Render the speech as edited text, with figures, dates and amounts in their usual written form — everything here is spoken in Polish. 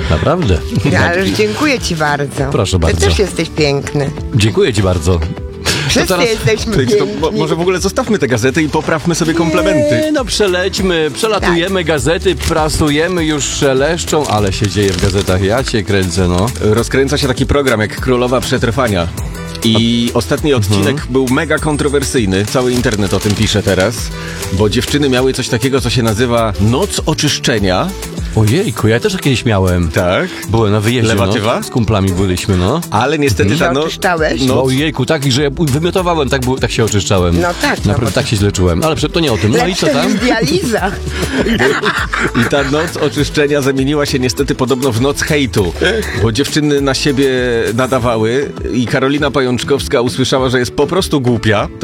Naprawdę. Ależ dziękuję ci bardzo. Proszę bardzo. Ty też jesteś piękny. Dziękuję ci bardzo. Wszyscy jesteśmy piękni. Może w ogóle zostawmy tę gazetę i poprawmy sobie komplementy. No przelećmy, przelatujemy gazety, prasujemy, już szeleszczą, ale się dzieje w gazetach, ja cię kręcę, no. Rozkręca się taki program jak Królowa Przetrwania. I ostatni odcinek był mega kontrowersyjny. Cały internet o tym pisze teraz. Bo dziewczyny miały coś takiego, co się nazywa Noc Oczyszczenia. Ojejku, ja też kiedyś miałem. Tak. Byłem na wyjeździe, Lewatywa? no, z kumplami byliśmy, no. Ale niestety ta noc... Oczyszczałeś? No ojejku, tak, że ja wymiotowałem, tak się oczyszczałem. No tak, no Naprawdę bo tak się źle czułem. Ale to nie o tym. No i co Lepsze tam? niż dializa. I ta noc oczyszczenia zamieniła się niestety podobno w noc hejtu, bo dziewczyny na siebie nadawały i Karolina Pajączkowska usłyszała, że jest po prostu głupia.